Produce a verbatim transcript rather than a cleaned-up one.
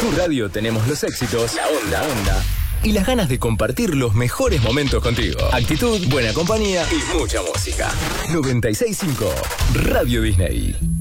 tu radio tenemos los éxitos, la onda, onda y las ganas de compartir los mejores momentos contigo. Actitud, buena compañía y mucha música. noventa y seis punto cinco Radio Disney.